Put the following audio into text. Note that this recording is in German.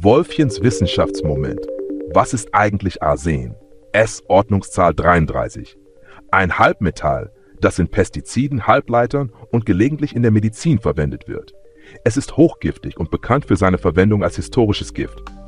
Wolfchens Wissenschaftsmoment. Was ist eigentlich Arsen? S-Ordnungszahl 33. Ein Halbmetall, das in Pestiziden, Halbleitern und gelegentlich in der Medizin verwendet wird. Es ist hochgiftig und bekannt für seine Verwendung als historisches Gift.